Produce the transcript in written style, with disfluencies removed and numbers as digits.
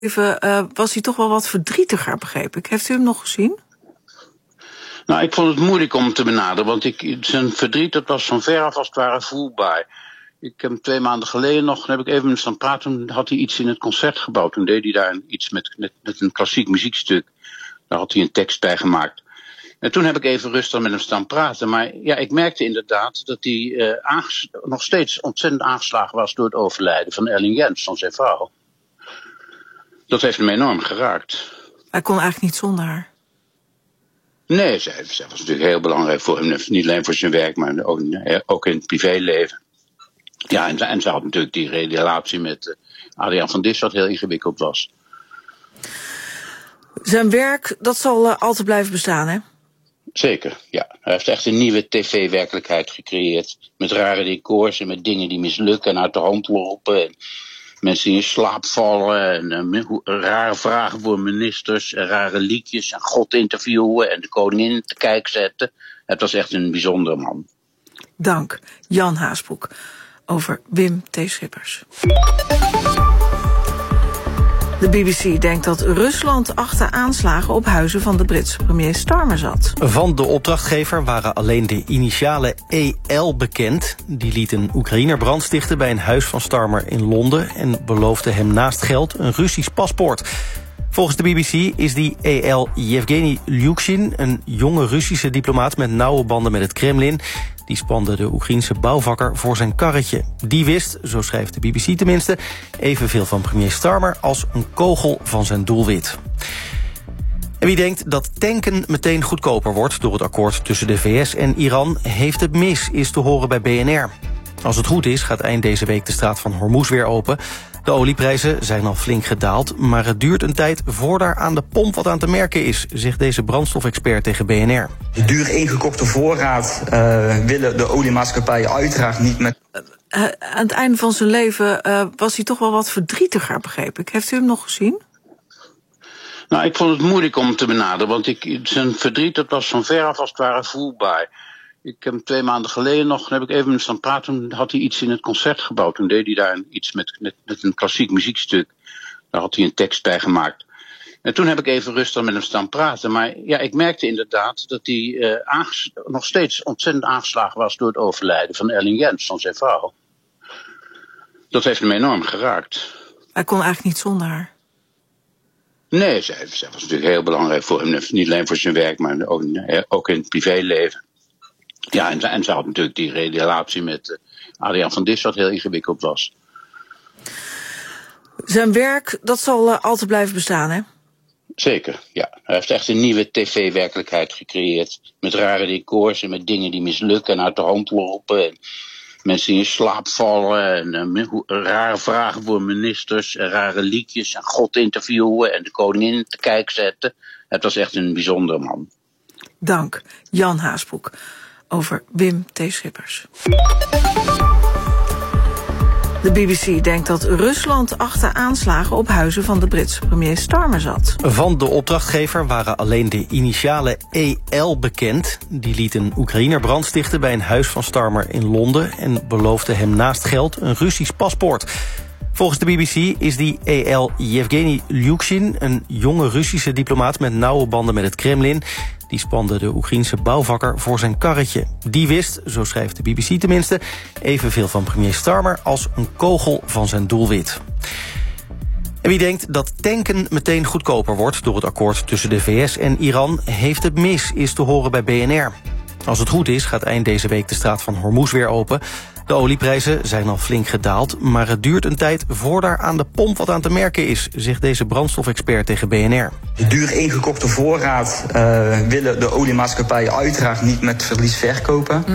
Was hij toch wel wat verdrietiger, begreep ik. Heeft u hem nog gezien? Nou, ik vond het moeilijk om te benaderen, want zijn verdriet, dat was van ver af als het ware voelbaar. Ik heb hem 2 maanden geleden nog, heb ik even met hem staan praten, toen had hij iets in het concertgebouw. Toen deed hij daar iets met een klassiek muziekstuk. Daar had hij een tekst bij gemaakt. En toen heb ik even rustig met hem staan praten. Maar ja, ik merkte inderdaad dat hij nog steeds ontzettend aangeslagen was door het overlijden van Ellen Jens, van zijn vrouw. Dat heeft hem enorm geraakt. Hij kon eigenlijk niet zonder haar. Nee, zij was natuurlijk heel belangrijk voor hem. Niet alleen voor zijn werk, maar ook in het privéleven. Ja, en ze had natuurlijk die relatie met Adriaan van Dis, wat heel ingewikkeld was. Zijn werk, dat zal altijd blijven bestaan, hè? Zeker, ja. Hij heeft echt een nieuwe tv-werkelijkheid gecreëerd. Met rare decors en met dingen die mislukken en uit de hand lopen. En mensen die in slaap vallen en rare vragen voor ministers en rare liedjes en God interviewen en de koningin te kijk zetten. Het was echt een bijzondere man. Dank, Jan Haasbroek, over Wim T. Schippers. De BBC denkt dat Rusland achter aanslagen op huizen van de Britse premier Starmer zat. Van de opdrachtgever waren alleen de initialen EL bekend. Die liet een Oekraïner brand stichten bij een huis van Starmer in Londen en beloofde hem naast geld een Russisch paspoort. Volgens de BBC is die EL Yevgeny Lyukshin een jonge Russische diplomaat met nauwe banden met het Kremlin. Die spande de Oekraïense bouwvakker voor zijn karretje. Die wist, zo schrijft de BBC tenminste, evenveel van premier Starmer als een kogel van zijn doelwit. En wie denkt dat tanken meteen goedkoper wordt door het akkoord tussen de VS en Iran, heeft het mis, is te horen bij BNR. Als het goed is, gaat eind deze week de straat van Hormuz weer open. De olieprijzen zijn al flink gedaald, maar het duurt een tijd voor daar aan de pomp wat aan te merken is, zegt deze brandstofexpert tegen BNR. De duur ingekochte voorraad willen de oliemaatschappijen uiteraard niet met. Aan het einde van zijn leven was hij toch wel wat verdrietiger, begreep ik. Heeft u hem nog gezien? Nou, ik vond het moeilijk om te benaderen, want zijn verdriet, dat was van ver af als het ware voelbaar. Ik heb hem 2 maanden geleden nog, heb ik even met hem staan praten, toen had hij iets in het concertgebouw. Toen deed hij daar iets met een klassiek muziekstuk. Daar had hij een tekst bij gemaakt. En toen heb ik even rustig met hem staan praten. Maar ja, ik merkte inderdaad dat hij nog steeds ontzettend aangeslagen was door het overlijden van Ellen Jens, van zijn vrouw. Dat heeft hem enorm geraakt. Hij kon eigenlijk niet zonder haar. Nee, zij was natuurlijk heel belangrijk voor hem. Niet alleen voor zijn werk, maar ook in het privéleven. Ja, en ze had natuurlijk die relatie met Adriaan van Dis, wat heel ingewikkeld was. Zijn werk, dat zal altijd blijven bestaan, hè? Zeker, ja. Hij heeft echt een nieuwe tv-werkelijkheid gecreëerd. Met rare decors en met dingen die mislukken en uit de hand lopen. En mensen die in slaap vallen en rare vragen voor ministers en rare liedjes en God interviewen en de koningin te kijk zetten. Het was echt een bijzondere man. Dank, Jan Haasbroek, over Wim T. Schippers. De BBC denkt dat Rusland achter aanslagen op huizen van de Britse premier Starmer zat. Van de opdrachtgever waren alleen de initialen EL bekend. Die liet een Oekraïner brand stichten bij een huis van Starmer in Londen en beloofde hem naast geld een Russisch paspoort. Volgens de BBC is die EL Yevgeny Lyukshin een jonge Russische diplomaat met nauwe banden met het Kremlin. Die spande de Oekraïense bouwvakker voor zijn karretje. Die wist, zo schrijft de BBC tenminste, evenveel van premier Starmer als een kogel van zijn doelwit. En wie denkt dat tanken meteen goedkoper wordt door het akkoord tussen de VS en Iran, heeft het mis, is te horen bij BNR. Als het goed is, gaat eind deze week de straat van Hormuz weer open. De olieprijzen zijn al flink gedaald, maar het duurt een tijd voor daar aan de pomp wat aan te merken is, zegt deze brandstofexpert tegen BNR. De duur ingekochte voorraad willen de oliemaatschappijen uiteraard niet met verlies verkopen.